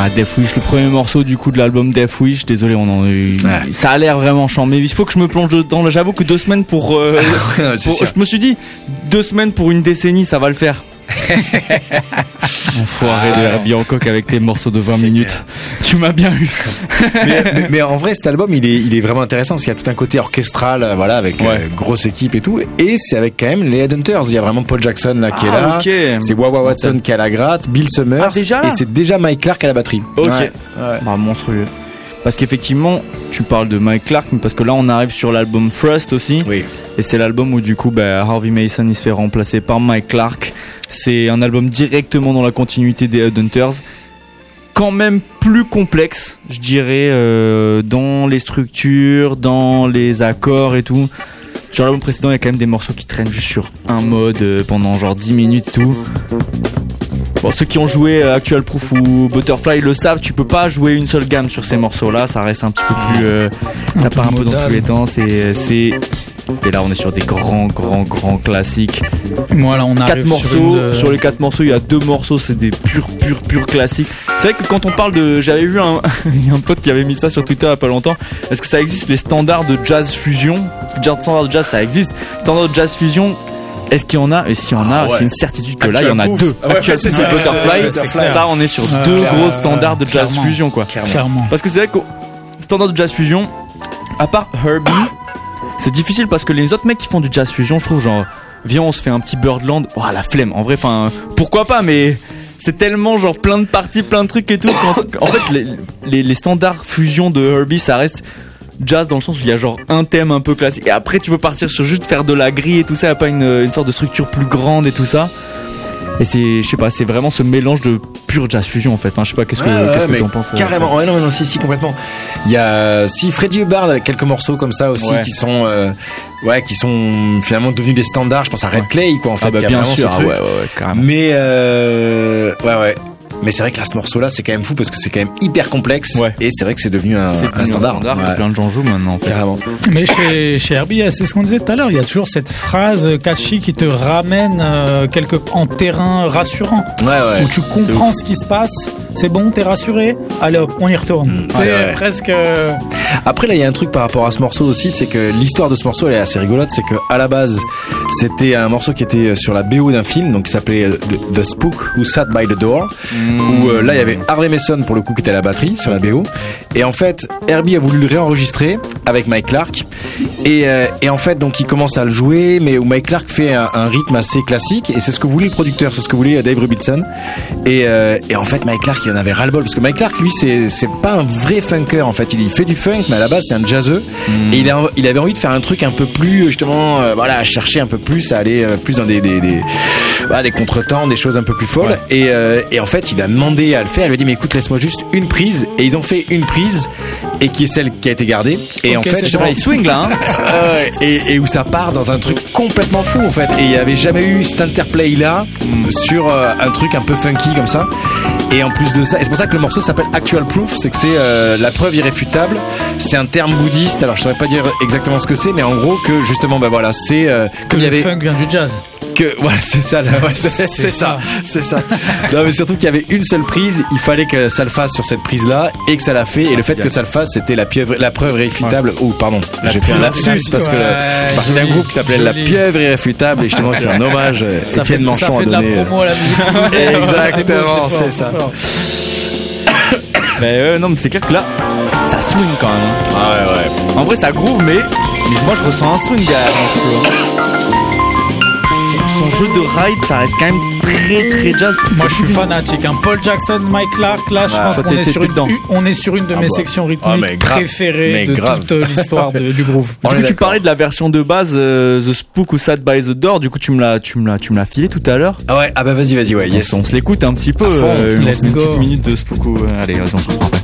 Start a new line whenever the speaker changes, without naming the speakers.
Death Wish, le premier morceau du coup de l'album Death Wish. Désolé, ça a l'air vraiment chiant, mais il faut que je me plonge dedans. J'avoue que 2 semaines pour je me suis dit 2 semaines pour une décennie, ça va le faire. Enfoiré de Herbie Hancock avec tes morceaux de 20 minutes. Clair. Tu m'as bien eu.
mais en vrai, cet album, il est vraiment intéressant parce qu'il y a tout un côté orchestral, voilà, avec grosse équipe et tout. Et c'est avec quand même les Headhunters. Il y a vraiment Paul Jackson là qui est là. Okay. C'est Wawa Watson qui est à la gratte, Bill Summers. Et c'est déjà Mike Clark à la batterie.
Ok. Monstrueux. Parce qu'effectivement, tu parles de Mike Clark, mais parce que là on arrive sur l'album Thrust aussi.
Oui.
Et c'est l'album où du coup Harvey Mason il se fait remplacer par Mike Clark. C'est un album directement dans la continuité des Headhunters. Quand même plus complexe, je dirais, dans les structures, dans les accords et tout. Sur l'album précédent, il y a quand même des morceaux qui traînent juste sur un mode pendant genre 10 minutes et tout. Bon, ceux qui ont joué Actual Proof ou Butterfly le savent, tu peux pas jouer une seule gamme sur ces morceaux-là, ça reste un petit peu plus... ça part un peu dans tous les temps, et là on est sur des grands classiques.
Voilà, on arrive
4 morceaux, sur les 4 morceaux, il y a 2 morceaux, c'est des purs classiques. C'est vrai que quand on parle de... J'avais vu un pote qui avait mis ça sur Twitter il y a pas longtemps. Est-ce que ça existe les standards de jazz fusion? Parce que standards de jazz ça existe. Standards de jazz fusion... Est-ce qu'il y en a? Et s'il y en a, c'est une certitude que là, il y en a 2. Actual Proof et Butterfly, ça, on est sur 2 gros standards de jazz fusion, quoi.
Clairement.
Parce que c'est vrai qu'au standard de jazz fusion, à part Herbie, c'est difficile parce que les autres mecs qui font du jazz fusion, je trouve, genre, viens, on se fait un petit Birdland. Oh, la flemme. En vrai, pourquoi pas, mais c'est tellement, genre, plein de parties, plein de trucs et tout. En fait, les standards fusion de Herbie, ça reste jazz dans le sens où il y a genre un thème un peu classique et après tu peux partir sur juste faire de la grille et tout ça, il n'y a pas une sorte de structure plus grande et tout ça, et c'est, je sais pas, c'est vraiment ce mélange de pure jazz fusion en fait. Enfin je sais pas, qu'est-ce que t'en penses?
Carrément, non, si complètement. Il y a Freddie Hubbard avec quelques morceaux comme ça aussi qui sont finalement devenus des standards. Je pense à Red Clay quoi en fait.
Bien sûr, carrément.
Mais mais c'est vrai que là, ce morceau-là, c'est quand même fou parce que c'est quand même hyper complexe. Et c'est vrai que c'est devenu un standard.
Plein de gens jouent maintenant, en fait.
Carrément.
Mais chez Herbie, c'est ce qu'on disait tout à l'heure. Il y a toujours cette phrase catchy qui te ramène en terrain rassurant. Où tu comprends ce qui se passe. C'est bon, t'es rassuré. Allez hop, on y retourne. C'est presque.
Après, là, il y a un truc par rapport à ce morceau aussi, c'est que l'histoire de ce morceau, elle est assez rigolote. C'est que à la base, c'était un morceau qui était sur la BO d'un film, donc qui s'appelait The Spook Who Sat by the Door. Où là il y avait Harvey Mason pour le coup qui était à la batterie sur la BO, et en fait Herbie a voulu le réenregistrer avec Mike Clark et en fait donc il commence à le jouer, mais où Mike Clark fait un rythme assez classique, et c'est ce que voulait le producteur, c'est ce que voulait Dave Robinson, et en fait Mike Clark il en avait ras-le-bol parce que Mike Clark lui c'est pas un vrai funker en fait, il fait du funk mais à la base c'est un jazzeux, et il avait envie de faire un truc un peu plus justement à chercher un peu plus, à aller plus dans des contretemps, des choses un peu plus folles, et en fait il a demandé à le faire, il lui a dit mais écoute laisse-moi juste une prise, et ils ont fait une prise et qui est celle qui a été gardée, et en fait justement
il swing là
et où ça part dans un truc complètement fou en fait, et il n'y avait jamais eu cet interplay là sur un truc un peu funky comme ça, et en plus de ça, et c'est pour ça que le morceau s'appelle Actual Proof, c'est que c'est la preuve irréfutable, c'est un terme bouddhiste, alors je saurais pas dire exactement ce que c'est, mais en gros que justement c'est
comme il y avait funk vient du jazz.
C'est ça, c'est ça. Non mais surtout qu'il y avait une seule prise, il fallait que ça le fasse sur cette prise là, et que ça l'a fait, et le fait que ça le fasse, c'était la preuve irréfutable. J'ai fait un lapsus parce que je suis parti d'un groupe qui s'appelait La Pieuvre Irréfutable, et justement c'est un hommage Étienne Manchon a donné.
Ça fait de la promo à la musique.
Exactement, c'est ça.
Mais non mais c'est clair que là ça swing quand même. En vrai ça groove, mais moi je ressens un swing derrière. Son jeu de ride, ça reste quand même très jazz.
Moi je suis fanatique. Paul Jackson, Mike Clark, là je pense qu'on est sur une de mes sections rythmiques préférées de toute l'histoire du groove.
Du coup, tu parlais de la version de base, The Spook ou Sat by the Door. Du coup, tu me l'as filé tout à l'heure.
Vas-y, yes.
On se l'écoute un petit peu.
Let's go.
Une petite minute de Spook. Allez, on se reprend après.